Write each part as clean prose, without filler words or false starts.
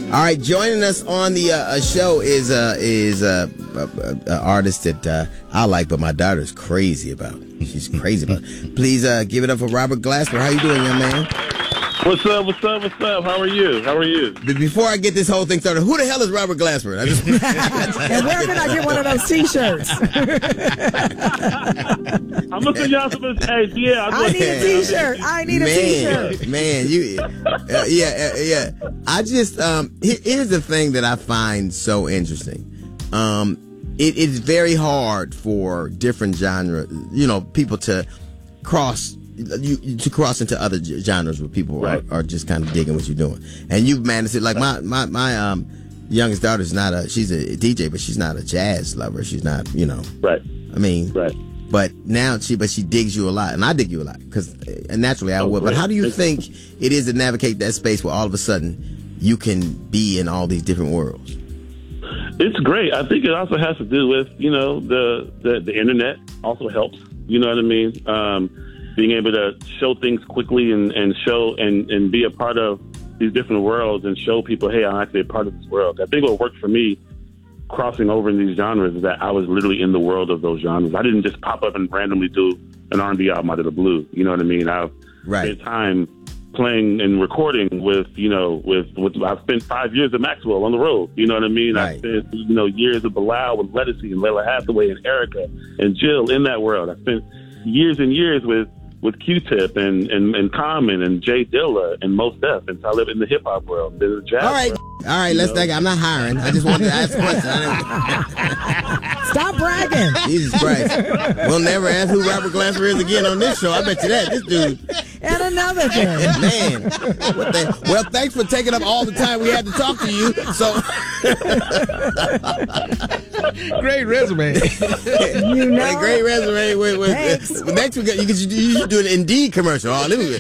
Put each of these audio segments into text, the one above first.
All right, joining us on the show is an artist that I like, but my daughter's crazy about. She's crazy about. Please give it up for Robert Glasper. How you doing, young man? What's up? How are you? Before I get this whole thing started, who the hell is Robert Glasper? And where can I get one of those T-shirts? I'm looking at y'all for this. Hey, yeah. I need a T-shirt. I need a T-shirt. Man, you, yeah. I just, here's the thing that I find so interesting. It is very hard for different genres, people to cross into other genres where people are just kind of digging what you're doing. And you've managed it. Like my youngest daughter's she's a DJ, but she's not a jazz lover. She's not, Right. I mean, right. But now she digs you a lot, and I dig you a lot and naturally I would. But how do you think it is to navigate that space where all of a sudden you can be in all these different worlds? It's great. I think it also has to do with, the internet also helps. You know what I mean? Being able to show things quickly and show and be a part of these different worlds and show people, hey, I'm actually a part of this world. I think what worked for me crossing over in these genres is that I was literally in the world of those genres. I didn't just pop up and randomly do an R&B album out of the blue. You know what I mean? I've spent time playing and recording with I've spent 5 years at Maxwell on the road. You know what I mean? Right. I spent, years of Bilal with Lettucey and Layla Hathaway and Erica and Jill in that world. I spent years and years with Q-Tip and Common and Jay Dilla and Mos Def, and so I live in the hip hop world, the jazz world. All right, I'm not hiring. I just wanted to ask a question. Stop bragging. Jesus Christ. We'll never ask who Robert Glasper is again on this show. I bet you that. This dude. And another thing. Man. Well, thanks for taking up all the time we had to talk to you. So great resume. Great resume. Next we got you should do an Indeed commercial.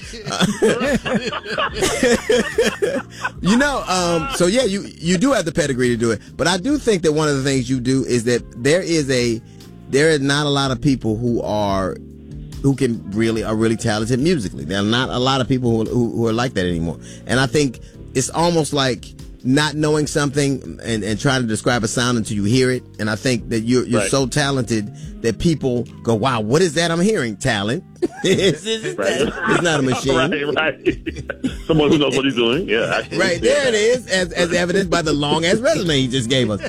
So yeah, you do have the pedigree to do it. But I do think that one of the things you do is that there are not a lot of people who are really talented musically. There are not a lot of people who are like that anymore. And I think it's almost like not knowing something and trying to describe a sound until you hear it. And I think that you're so talented that people go, wow, what is that I'm hearing? Talent. It's not a machine. Right. Someone who knows what he's doing. Yeah. Right. There it is, as evidenced by the long-ass resume he just gave us.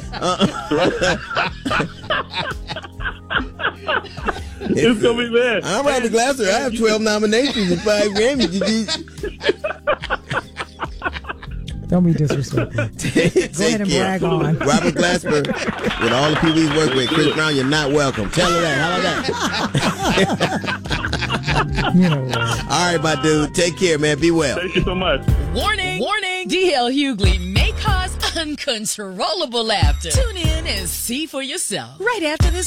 It's going to be bad. I'm Robert Glasper. I have 12 nominations and 5 Grammys. Don't be disrespectful. Go ahead and brag on. Robert Glasper, with all the people he's worked with, Chris Brown, you're not welcome. Tell her that. How about that? All right, my dude. Take care, man. Be well. Thank you so much. Warning. D.L. Hughley may cause uncontrollable laughter. Tune in and see for yourself right after this